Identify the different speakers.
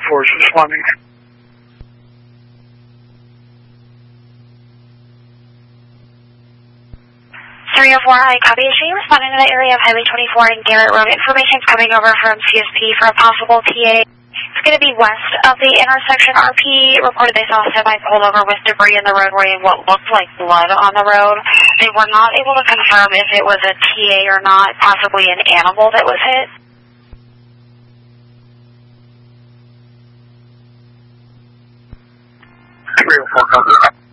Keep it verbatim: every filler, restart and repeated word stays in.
Speaker 1: four is responding.
Speaker 2: three oh four, I copy. Is she responding to the area of Highway twenty-four and Garrett Road? Information is coming over from C S P for a possible T A. It's going to be west of the intersection. R P reported they saw a semi pulled over with debris in the roadway and what looked like blood on the road. They were not able to confirm if it was a T A or not, possibly an animal that was hit.
Speaker 1: three oh four, copy.